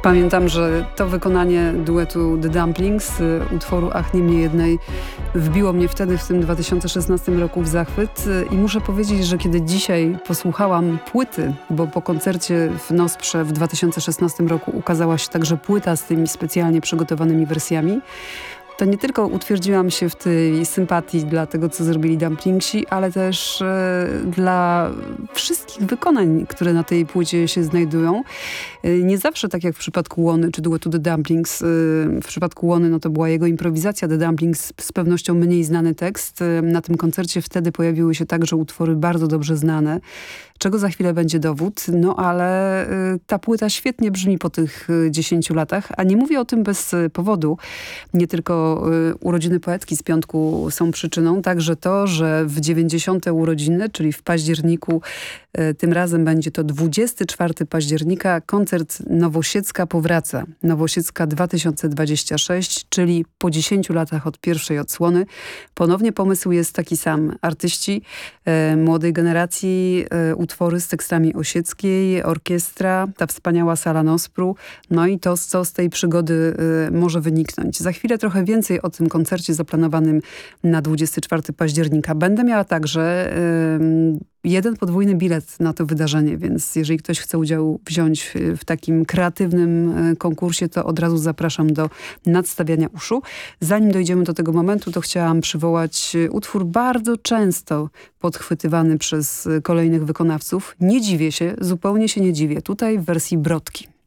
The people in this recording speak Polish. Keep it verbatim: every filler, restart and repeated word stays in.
Pamiętam, że to wykonanie duetu The Dumplings, utworu Ach, nie mnie jednej, wbiło mnie wtedy w tym dwa tysiące szesnastym roku w zachwyt i muszę powiedzieć, że kiedy dzisiaj posłuchałam płyty, bo po koncercie w Nosprze w dwa tysiące szesnastym roku ukazała się także płyta z tymi specjalnie przygotowanymi wersjami, to nie tylko utwierdziłam się w tej sympatii dla tego, co zrobili Dumplingsi, ale też e, dla wszystkich wykonań, które na tej płycie się znajdują. E, nie zawsze tak jak w przypadku Łony czy duetu The Dumplings. E, w przypadku Łony no to była jego improwizacja, The Dumplings z pewnością mniej znany tekst. E, na tym koncercie wtedy pojawiły się także utwory bardzo dobrze znane, czego za chwilę będzie dowód. No ale e, ta płyta świetnie brzmi po tych dziesięciu latach, a nie mówię o tym bez powodu. Nie tylko urodziny poetki z piątku są przyczyną, także to, że w dziewięćdziesiąte urodziny, czyli w październiku, tym razem będzie to dwudziestego czwartego października, koncert Nowosiedzka powraca. Nowosiedzka dwa tysiące dwadzieścia sześć, czyli po dziesięciu latach od pierwszej odsłony. Ponownie pomysł jest taki sam. Artyści e, młodej generacji, e, utwory z tekstami Osieckiej, orkiestra, ta wspaniała sala Nospru, no i to, co z tej przygody e, może wyniknąć. Za chwilę trochę więcej o tym koncercie zaplanowanym na dwudziestego czwartego października. Będę miała także e, jeden podwójny bilet na to wydarzenie, więc jeżeli ktoś chce udział wziąć w takim kreatywnym konkursie, to od razu zapraszam do nadstawiania uszu. Zanim dojdziemy do tego momentu, to chciałam przywołać utwór bardzo często podchwytywany przez kolejnych wykonawców. Nie dziwię się, zupełnie się nie dziwię. Tutaj w wersji Brodki.